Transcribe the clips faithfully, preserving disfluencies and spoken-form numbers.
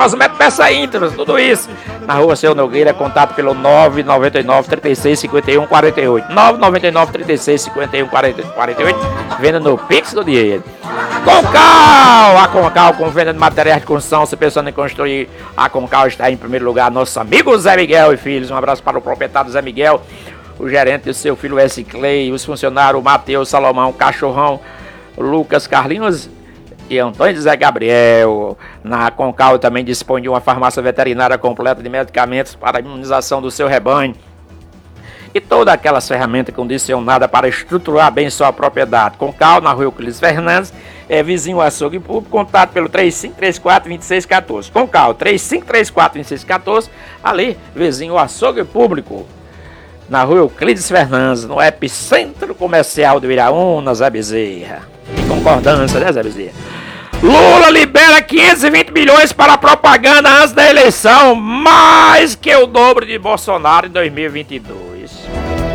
cosmético, peça íntimas, tudo isso. Na rua Seu Nogueira, contato pelo nove nove nove, trinta e seis, cinquenta e um, quarenta e oito. nove nove nove, trinta e seis, cinquenta e um, quarenta e oito. Venda no Pix do dinheiro. Concal! A Concal com venda de materiais de construção. Se pensando em construir, a Concal está em primeiro lugar. Nosso amigo Zé Miguel e filhos. Um abraço para o proprietário Zé Miguel, o gerente do seu filho S. Clay, os funcionários Matheus, Salomão, Cachorrão, Lucas, Carlinhos e Antônio Zé Gabriel. Na Concal também dispõe de uma farmácia veterinária completa de medicamentos para a imunização do seu rebanho e todas aquelas ferramentas condicionadas para estruturar bem sua propriedade. Concal, na rua Euclides Fernandes, é vizinho ao açougue público, contato pelo três cinco três quatro, dois seis um quatro. Concal, três cinco três quatro, dois seis um quatro, ali, vizinho ao açougue público, na rua Euclides Fernandes, no epicentro comercial do Iraúna, Zé Bezerra. Em concordância, né, Zé Bezerra? Lula libera quinhentos e vinte milhões para propaganda antes da eleição, mais que o dobro de Bolsonaro em dois mil e vinte e dois.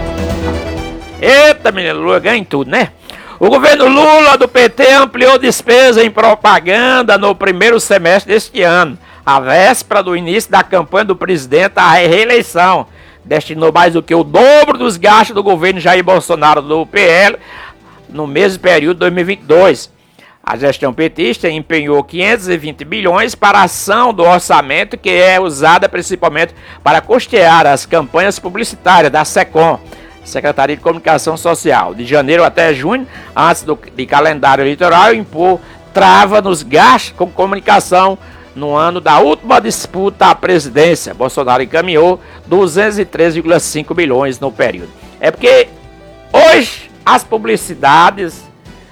Eita, menino, Lula ganha em tudo, né? O governo Lula do P T ampliou despesa em propaganda no primeiro semestre deste ano, à véspera do início da campanha do presidente à reeleição. Destinou mais do que o dobro dos gastos do governo Jair Bolsonaro do P L no mesmo período de dois mil e vinte e dois. A gestão petista empenhou quinhentos e vinte bilhões para a ação do orçamento, que é usada principalmente para custear as campanhas publicitárias da SECOM, Secretaria de Comunicação Social. De janeiro até junho, antes do de calendário eleitoral, impor trava nos gastos com comunicação. No ano da última disputa à presidência, Bolsonaro encaminhou duzentos e três vírgula cinco bilhões no período. É porque hoje as publicidades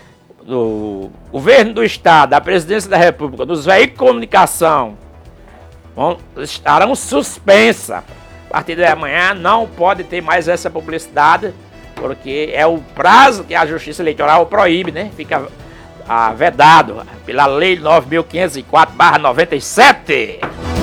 do governo do estado, da presidência da república, dos veículos de comunicação vão, estarão suspensas. A partir de amanhã não pode ter mais essa publicidade, porque é o prazo que a Justiça Eleitoral proíbe, né? Fica ah, vedado pela Lei nove mil quinhentos e quatro barra noventa e sete.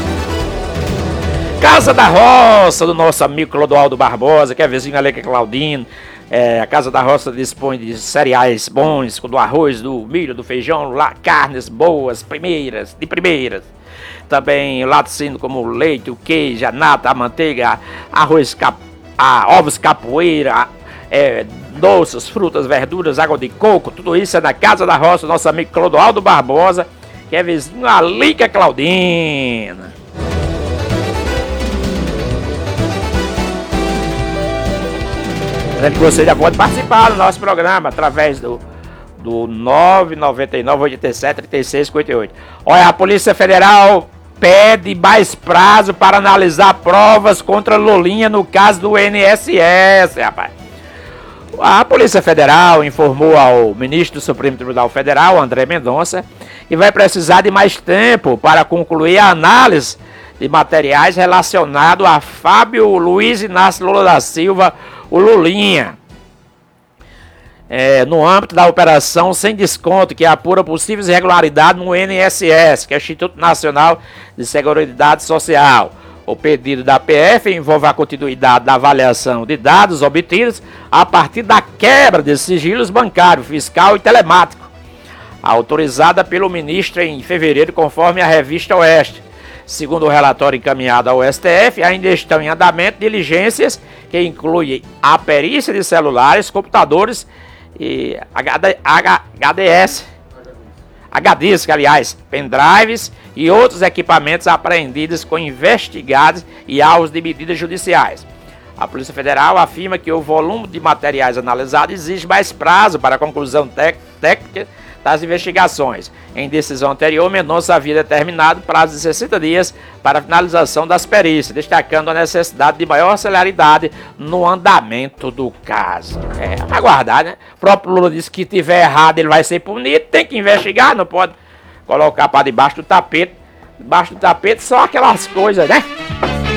Casa da Roça, do nosso amigo Clodoaldo Barbosa, que é vizinho ali com Claudino. É, a Casa da Roça dispõe de cereais bons, do arroz, do milho, do feijão, lá, carnes boas, primeiras, de primeiras. Também laticínio como o leite, o queijo, a nata, a manteiga, arroz, cap, a, ovos capoeira, é, doces, frutas, verduras, água de coco, tudo isso é na Casa da Roça, nosso amigo Clodoaldo Barbosa, que é vizinho ali com a Claudina. Que você já pode participar do nosso programa através do, do nove nove nove, oito sete, três seis cinco oito. Olha, a Polícia Federal pede mais prazo para analisar provas contra Lulinha no caso do I N S S, rapaz. A Polícia Federal informou ao ministro do Supremo Tribunal Federal, André Mendonça, que vai precisar de mais tempo para concluir a análise de materiais relacionados a Fábio Luiz Inácio Lula da Silva, o Lulinha, é, no âmbito da operação sem desconto, que apura possíveis irregularidades no I N S S, que é o Instituto Nacional de Seguridade Social. O pedido da P F envolve a continuidade da avaliação de dados obtidos a partir da quebra de sigilos bancário, fiscal e telemático, autorizada pelo ministro em fevereiro, conforme a revista Oeste. Segundo o relatório encaminhado ao S T F, ainda estão em andamento diligências que incluem a perícia de celulares, computadores e H D S, H Ds, aliás, pendrives e outros equipamentos apreendidos com investigados e alvos de medidas judiciais. A Polícia Federal afirma que o volume de materiais analisados exige mais prazo para a conclusão técnica das investigações. Em decisão anterior, Mendonça havia determinado prazo de sessenta dias para a finalização das perícias, destacando a necessidade de maior celeridade no andamento do caso. É, aguardar, né? O próprio Lula disse que tiver errado ele vai ser punido, tem que investigar, não pode colocar para debaixo do tapete. Debaixo do tapete só aquelas coisas, né?